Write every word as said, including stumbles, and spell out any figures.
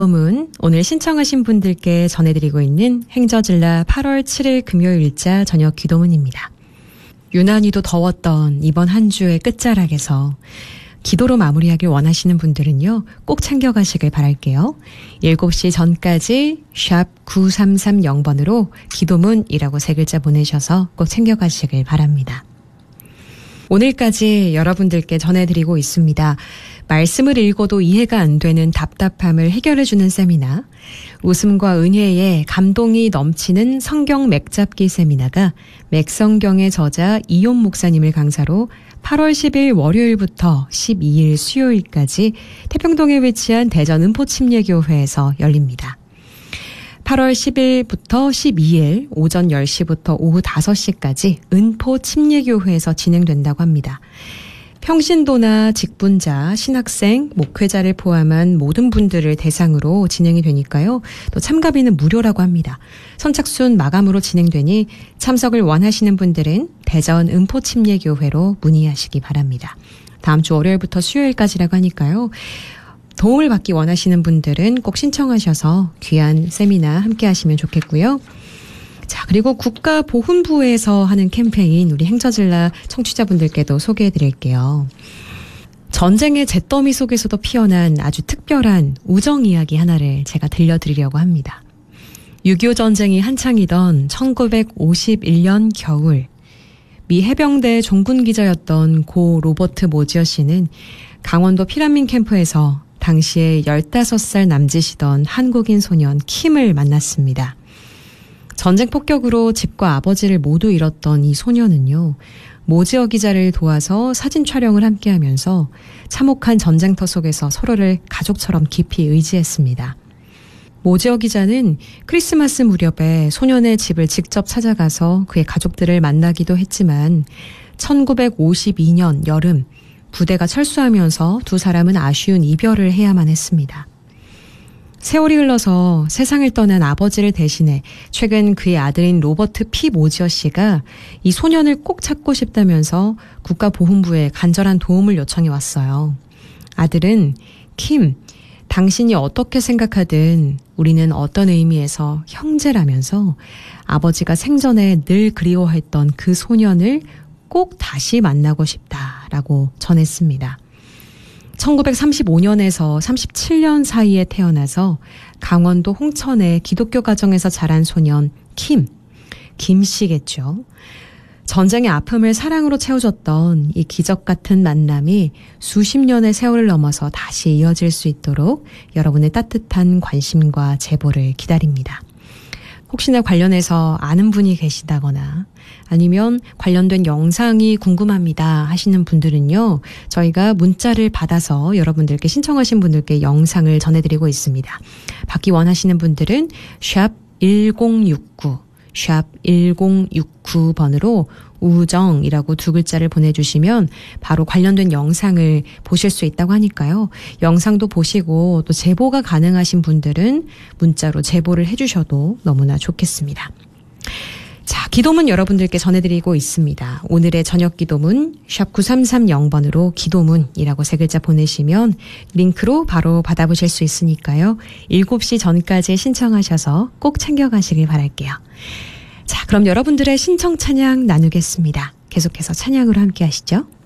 은 오늘 신청하신 분들께 전해드리고 있는 행저질라 팔월 칠일 금요일자 저녁 기도문입니다. 유난히도 더웠던 이번 한 주의 끝자락에서 기도로 마무리하길 원하시는 분들은요, 꼭 챙겨가시길 바랄게요. 일곱 시 전까지 샵 구삼삼영 번으로 기도문이라고 세 글자 보내셔서 꼭 챙겨가시길 바랍니다. 오늘까지 여러분들께 전해드리고 있습니다. 말씀을 읽어도 이해가 안 되는 답답함을 해결해주는 세미나, 웃음과 은혜에 감동이 넘치는 성경 맥잡기 세미나가 맥성경의 저자 이용 목사님을 강사로 팔월 십일 월요일부터 십이일 수요일까지 태평동에 위치한 대전 은포침례교회에서 열립니다. 팔월 십일부터 십이일 오전 열 시부터 오후 다섯 시까지 은포침례교회에서 진행된다고 합니다. 평신도나 직분자, 신학생, 목회자를 포함한 모든 분들을 대상으로 진행이 되니까요. 또 참가비는 무료라고 합니다. 선착순 마감으로 진행되니 참석을 원하시는 분들은 대전 은포침례교회로 문의하시기 바랍니다. 다음 주 월요일부터 수요일까지라고 하니까요. 도움을 받기 원하시는 분들은 꼭 신청하셔서 귀한 세미나 함께 하시면 좋겠고요. 자, 그리고 국가보훈부에서 하는 캠페인 우리 행처질라 청취자분들께도 소개해드릴게요. 전쟁의 잿더미 속에서도 피어난 아주 특별한 우정 이야기 하나를 제가 들려드리려고 합니다. 육이오 전쟁이 한창이던 천구백오십일년 겨울, 미 해병대 종군 기자였던 고 로버트 모지어 씨는 강원도 피란민 캠프에서 당시에 열다섯 살 남짓이던 한국인 소년 킴을 만났습니다. 전쟁 폭격으로 집과 아버지를 모두 잃었던 이 소년은요, 모지어 기자를 도와서 사진 촬영을 함께 하면서 참혹한 전쟁터 속에서 서로를 가족처럼 깊이 의지했습니다. 모지어 기자는 크리스마스 무렵에 소년의 집을 직접 찾아가서 그의 가족들을 만나기도 했지만 천구백오십이년 여름 부대가 철수하면서 두 사람은 아쉬운 이별을 해야만 했습니다. 세월이 흘러서 세상을 떠난 아버지를 대신해 최근 그의 아들인 로버트 피 모지어 씨가 이 소년을 꼭 찾고 싶다면서 국가보훈부에 간절한 도움을 요청해 왔어요. 아들은 킴, 당신이 어떻게 생각하든 우리는 어떤 의미에서 형제라면서 아버지가 생전에 늘 그리워했던 그 소년을 꼭 다시 만나고 싶다라고 전했습니다. 천구백삼십오년에서 삼십칠년 사이에 태어나서 강원도 홍천의 기독교 가정에서 자란 소년 킴, 김 씨겠죠. 전쟁의 아픔을 사랑으로 채워줬던 이 기적 같은 만남이 수십 년의 세월을 넘어서 다시 이어질 수 있도록 여러분의 따뜻한 관심과 제보를 기다립니다. 혹시나 관련해서 아는 분이 계시다거나 아니면 관련된 영상이 궁금합니다 하시는 분들은요, 저희가 문자를 받아서 여러분들께 신청하신 분들께 영상을 전해드리고 있습니다. 받기 원하시는 분들은 샵 일공육구, 샵 일공육구 번으로 우정이라고 두 글자를 보내주시면 바로 관련된 영상을 보실 수 있다고 하니까요. 영상도 보시고 또 제보가 가능하신 분들은 문자로 제보를 해주셔도 너무나 좋겠습니다. 자, 기도문 여러분들께 전해드리고 있습니다. 오늘의 저녁 기도문 샵 구삼삼영 번으로 기도문이라고 세 글자 보내시면 링크로 바로 받아보실 수 있으니까요. 일곱 시 전까지 신청하셔서 꼭 챙겨가시길 바랄게요. 자, 그럼 여러분들의 신청 찬양 나누겠습니다. 계속해서 찬양으로 함께 하시죠.